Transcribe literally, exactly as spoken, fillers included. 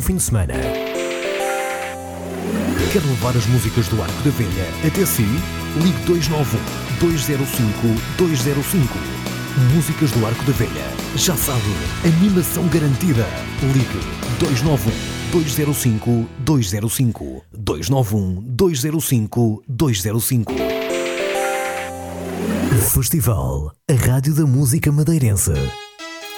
fim de semana. Quer levar as músicas do Arco da Velha até si? Ligue dois nove um, dois zero cinco, dois zero cinco. Músicas do Arco da Velha. Já sabe, animação garantida. Ligue dois nove um, dois zero cinco, dois zero cinco. dois nove um, dois zero cinco, dois zero cinco. Festival, a Rádio da Música Madeirense.